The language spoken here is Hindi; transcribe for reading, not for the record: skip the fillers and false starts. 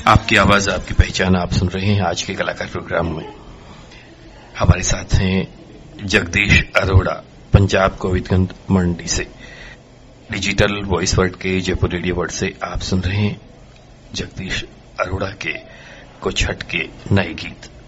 आपकी आवाज आपकी पहचान आप सुन रहे हैं आज के कलाकार प्रोग्राम में। हमारे साथ हैं जगदीश अरोड़ा, पंजाब गोविंदगंज मंडी से। डिजिटल वॉइस वर्ल्ड के जयपुर रेडियो वर्ल्ड से आप सुन रहे हैं जगदीश अरोड़ा के कुछ हटके नए गीत।